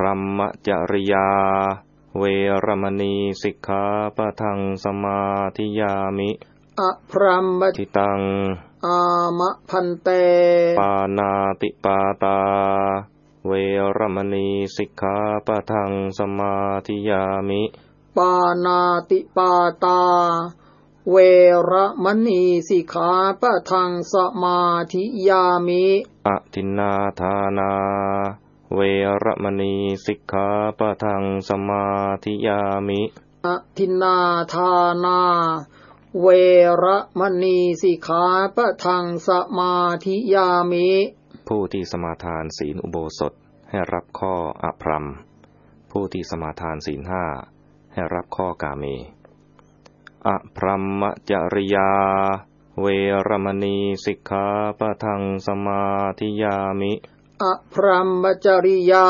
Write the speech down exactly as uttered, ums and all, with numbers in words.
รหมจริยาเวรมณีสิกขาปะทังสมาธิยามิอพรหมทิตังอามะพันเตปานาติปาตาเวรมณีสิกขาปะทังสมาธิยามิปานาติปาตาเวรมณีสิกขาปะทังสมาธิยามิอทินนาทานาเวรมณีสิกขาปะทังสมาธิยามิอทินนาทานาเวรมณีสิกขาปะทังสมาธิยามิผู้ที่สมาทานศีลอุโบสถให้รับข้ออภรรมผู้ที่สมาทานศีลห้าให้รับข้อกาเมอพรหมจริยาเวรมณีสิกขาปะทังสมาธิยามิอพรหมจริยา